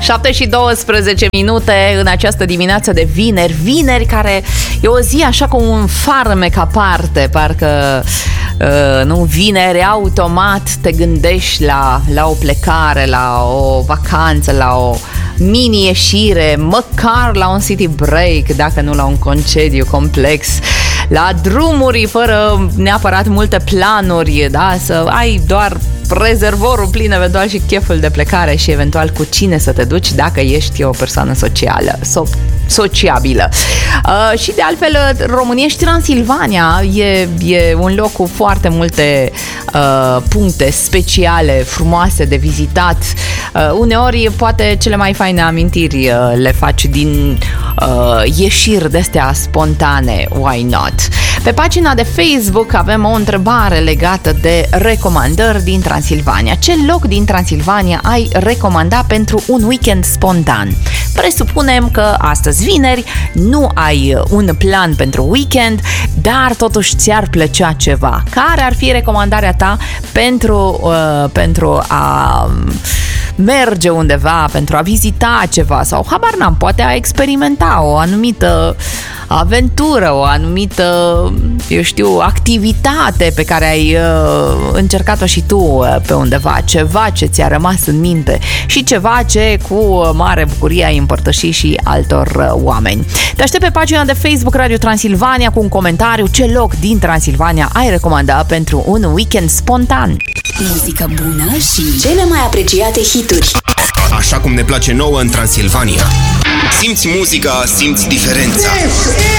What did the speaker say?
7 și 12 minute în această dimineață de vineri. Vineri care e o zi așa cu un farmec aparte. Parcă nu, vineri automat te gândești la o plecare, la o vacanță, la o mini-ieșire, măcar la un city break, dacă nu la un concediu complex, la drumuri fără neapărat multe planuri, da? Să ai doar rezervorul plin eventual și cheful de plecare și eventual cu cine să te duci dacă ești o persoană sociabilă. Și de altfel, România și Transilvania e un loc cu foarte multe puncte speciale, frumoase de vizitat. Uneori, poate cele mai faine amintiri le faci din ieșiri de-astea spontane. Why not? Pe pagina de Facebook avem o întrebare legată de recomandări din Transilvania. Ce loc din Transilvania ai recomanda pentru un weekend spontan? Presupunem că astăzi vineri nu ai un plan pentru weekend, dar totuși ți-ar plăcea ceva. Care ar fi recomandarea ta pentru a merge undeva, pentru a vizita ceva sau, habar n-am, poate a experimenta o anumită aventură, o anumită, eu știu, activitate pe care ai încercat-o și tu pe undeva, ceva ce ți-a rămas în minte și ceva ce cu mare bucurie ai împărtășit și altor oameni. Te aștept pe pagina de Facebook Radio Transilvania cu un comentariu ce loc din Transilvania ai recomanda pentru un weekend spontan. Muzică bună și cele mai apreciate hituri. Așa cum ne place nouă în Transilvania. Simți muzica, simți diferența.